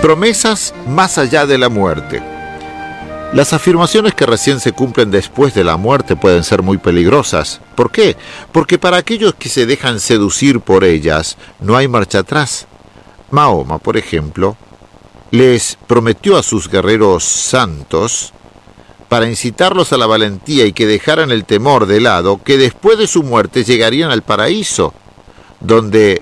Promesas más allá de la muerte. Las afirmaciones que recién se cumplen después de la muerte pueden ser muy peligrosas. ¿Por qué? Porque para aquellos que se dejan seducir por ellas, no hay marcha atrás. Mahoma, por ejemplo, les prometió a sus guerreros santos, para incitarlos a la valentía y que dejaran el temor de lado, que después de su muerte llegarían al paraíso, donde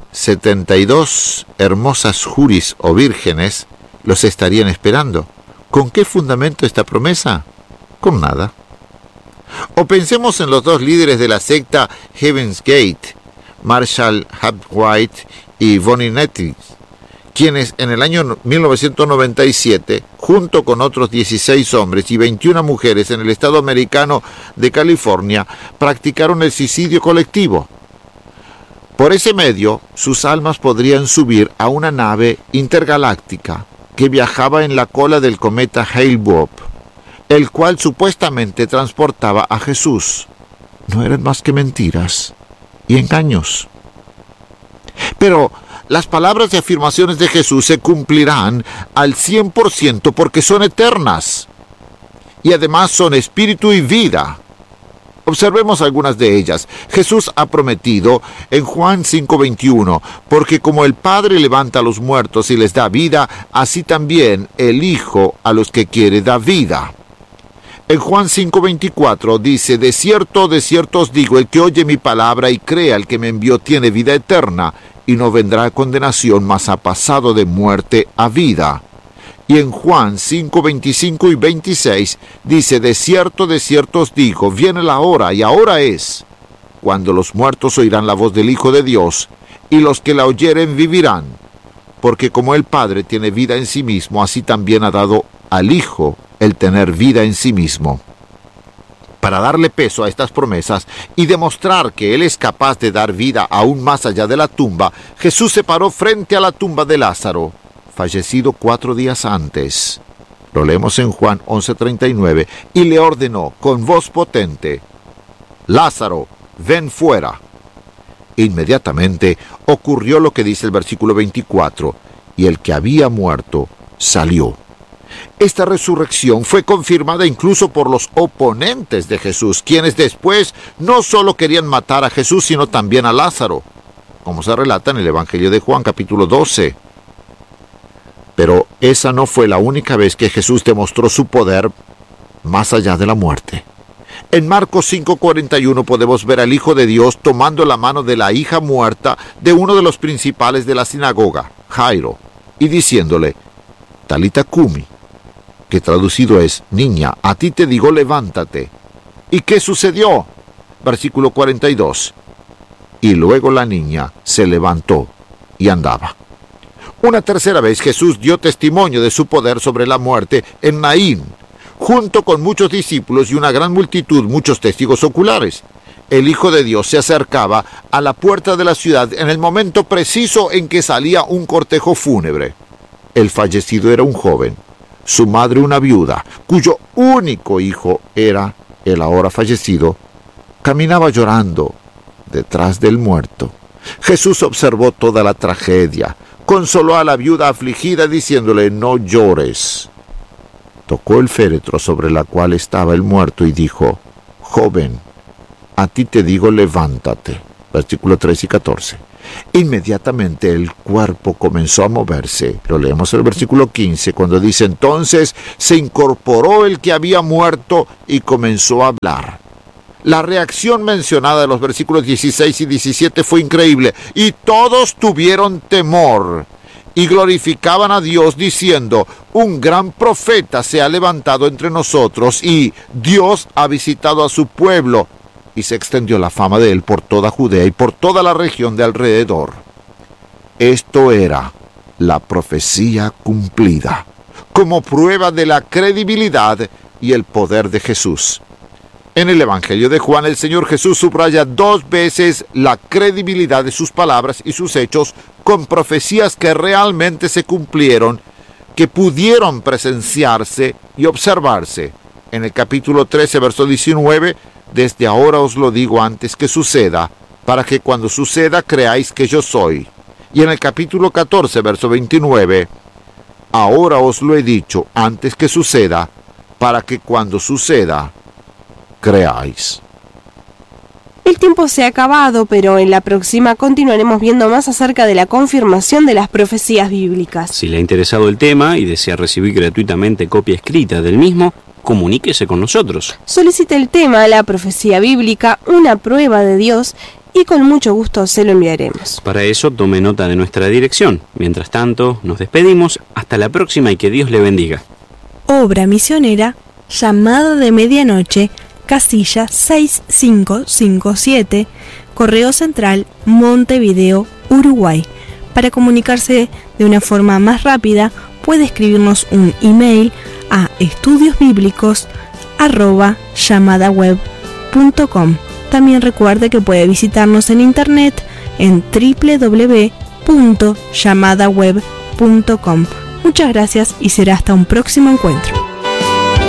72 hermosas juris o vírgenes los estarían esperando. ¿Con qué fundamento esta promesa? Con nada. O pensemos en los dos líderes de la secta Heaven's Gate, Marshall White y Bonnie Nettles, quienes en el año 1997, junto con otros 16 hombres y 21 mujeres en el estado americano de California, practicaron el suicidio colectivo. Por ese medio, sus almas podrían subir a una nave intergaláctica que viajaba en la cola del cometa Hale-Bopp, el cual supuestamente transportaba a Jesús. No eran más que mentiras y engaños. Pero las palabras y afirmaciones de Jesús se cumplirán al 100% porque son eternas y además son espíritu y vida. Observemos algunas de ellas. Jesús ha prometido en Juan 5:21, porque como el Padre levanta a los muertos y les da vida, así también el Hijo a los que quiere da vida. En Juan 5:24 dice, de cierto os digo, el que oye mi palabra y crea al que me envió tiene vida eterna, y no vendrá a condenación, mas ha pasado de muerte a vida. Y en Juan 5:25 y 26 dice, de cierto os digo, viene la hora, y ahora es, cuando los muertos oirán la voz del Hijo de Dios, y los que la oyeren vivirán. Porque como el Padre tiene vida en sí mismo, así también ha dado al Hijo el tener vida en sí mismo. Para darle peso a estas promesas y demostrar que Él es capaz de dar vida aún más allá de la tumba, Jesús se paró frente a la tumba de Lázaro, fallecido 4 días antes. Lo leemos en Juan 11:39, y le ordenó con voz potente, Lázaro, ven fuera. Inmediatamente ocurrió lo que dice el versículo 24, y el que había muerto salió. Esta resurrección fue confirmada incluso por los oponentes de Jesús, quienes después no solo querían matar a Jesús, sino también a Lázaro, como se relata en el Evangelio de Juan, capítulo 12. Pero esa no fue la única vez que Jesús demostró su poder más allá de la muerte. En Marcos 5:41 podemos ver al Hijo de Dios tomando la mano de la hija muerta de uno de los principales de la sinagoga, Jairo, y diciéndole, Talita cumi, que traducido es, niña, a ti te digo, levántate. ¿Y qué sucedió? Versículo 42. Y luego la niña se levantó y andaba. Una tercera vez Jesús dio testimonio de su poder sobre la muerte en Naín, junto con muchos discípulos y una gran multitud, muchos testigos oculares. El Hijo de Dios se acercaba a la puerta de la ciudad en el momento preciso en que salía un cortejo fúnebre. El fallecido era un joven, su madre una viuda, cuyo único hijo era el ahora fallecido. Caminaba llorando detrás del muerto. Jesús observó toda la tragedia, consoló a la viuda afligida diciéndole, no llores. Tocó el féretro sobre la cual estaba el muerto y dijo, joven, a ti te digo, levántate. Versículos 13 y 14. Inmediatamente el cuerpo comenzó a moverse. Lo leemos en el versículo 15, cuando dice, entonces se incorporó el que había muerto y comenzó a hablar. La reacción mencionada de los versículos 16 y 17 fue increíble, y todos tuvieron temor y glorificaban a Dios diciendo, un gran profeta se ha levantado entre nosotros y Dios ha visitado a su pueblo. Y se extendió la fama de él por toda Judea y por toda la región de alrededor. Esto era la profecía cumplida, como prueba de la credibilidad y el poder de Jesús. En el Evangelio de Juan, el Señor Jesús subraya 2 veces la credibilidad de sus palabras y sus hechos con profecías que realmente se cumplieron, que pudieron presenciarse y observarse. En el capítulo 13, verso 19, desde ahora os lo digo antes que suceda, para que cuando suceda creáis que yo soy. Y en el capítulo 14, verso 29, Ahora os lo he dicho antes que suceda, para que cuando suceda, creáis. El tiempo se ha acabado, pero en la próxima continuaremos viendo más acerca de la confirmación de las profecías bíblicas. Si le ha interesado el tema y desea recibir gratuitamente copia escrita del mismo, comuníquese con nosotros. Solicite el tema, la profecía bíblica, una prueba de Dios, y con mucho gusto se lo enviaremos. Para eso tome nota de nuestra dirección. Mientras tanto, nos despedimos. Hasta la próxima y que Dios le bendiga. Obra misionera, Llamada de Medianoche, casilla 6557, Correo Central, Montevideo, Uruguay. Para comunicarse de una forma más rápida, puede escribirnos un email a estudiosbiblicos@llamadaweb.com. También recuerde que puede visitarnos en internet en www.llamadaweb.com. Muchas gracias y será hasta un próximo encuentro.